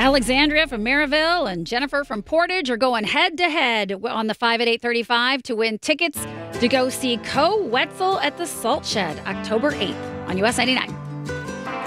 Alexandria from Maryville and Jennifer from Portage are going head-to-head on the 5 at 8:35 to win tickets to go see Co Wetzel at the Salt Shed October 8th on US 99.